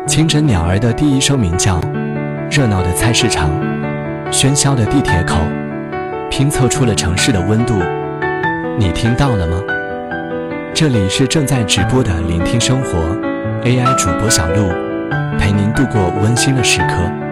清晨鸟儿的第一声鸣叫，热闹的菜市场，喧嚣的地铁口，拼凑出了城市的温度。你听到了吗？这里是正在直播的聆听生活 AI 主播小璐，陪您度过温馨的时刻。